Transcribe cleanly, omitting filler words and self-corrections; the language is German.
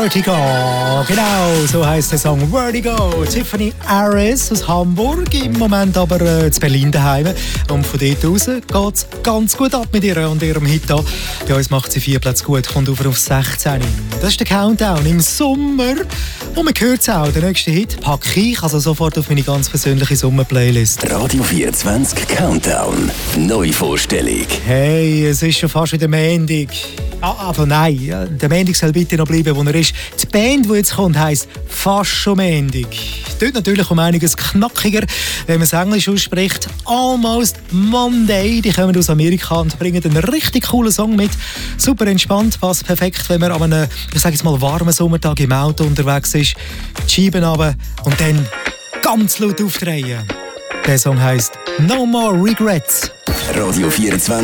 Vertigo. Genau, so heisst der Song Vertigo. Tiffany Harris aus Hamburg, im Moment aber zu Berlin daheim. Und von dort aus geht es ganz gut ab mit ihr und ihrem Hit hier. Bei uns macht sie 4 Plätze gut, kommt auf 16. Das ist der Countdown im Sommer. Und man hört es auch, der nächste Hit packe ich also sofort auf meine ganz persönliche Sommerplaylist. Radio 24 Countdown. Neuvorstellung. Hey, es ist schon fast wieder Montag. Aber nein, der Montag soll bitte noch bleiben, wo er ist. Die Band, die jetzt kommt, heisst «Fast schon Montag». Dort natürlich um einiges knackiger, wenn man es Englisch ausspricht. «Almost Monday». Die kommen aus Amerika und bringen einen richtig coolen Song mit. Super entspannt, passt perfekt, wenn man an einem, ich sage jetzt mal, warmen Sommertag im Auto unterwegs ist. Die Scheiben runter und dann ganz laut aufdrehen. Der Song heisst «No More Regrets». Radio 24